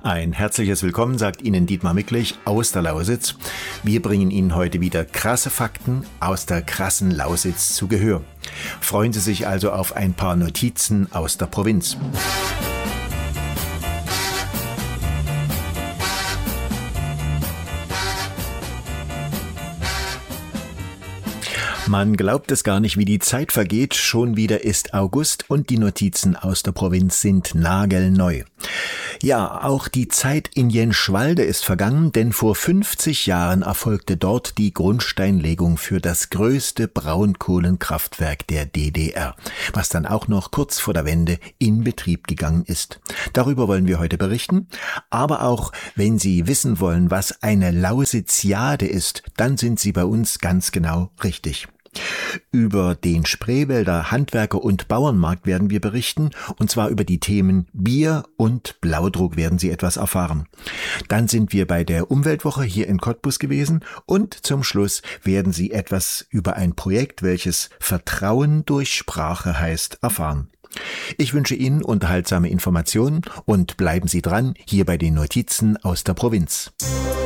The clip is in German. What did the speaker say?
Ein herzliches Willkommen sagt Ihnen Dietmar Micklich aus der Lausitz. Wir bringen Ihnen heute wieder krasse Fakten aus der krassen Lausitz zu Gehör. Freuen Sie sich also auf ein paar Notizen aus der Provinz. Man glaubt es gar nicht, wie die Zeit vergeht. Schon wieder ist August und die Notizen aus der Provinz sind nagelneu. Ja, auch die Zeit in Jenschwalde ist vergangen, denn vor 50 Jahren erfolgte dort die Grundsteinlegung für das größte Braunkohlenkraftwerk der DDR, was dann auch noch kurz vor der Wende in Betrieb gegangen ist. Darüber wollen wir heute berichten, aber auch, wenn Sie wissen wollen, was eine Lausitziade ist, dann sind Sie bei uns ganz genau richtig. Über den Spreewälder Handwerker- und Bauernmarkt werden wir berichten, und zwar über die Themen Bier und Blaudruck werden Sie etwas erfahren. Dann sind wir bei der Umweltwoche hier in Cottbus gewesen und zum Schluss werden Sie etwas über ein Projekt, welches Vertrauen durch Sprache heißt, erfahren. Ich wünsche Ihnen unterhaltsame Informationen und bleiben Sie dran, hier bei den Notizen aus der Provinz.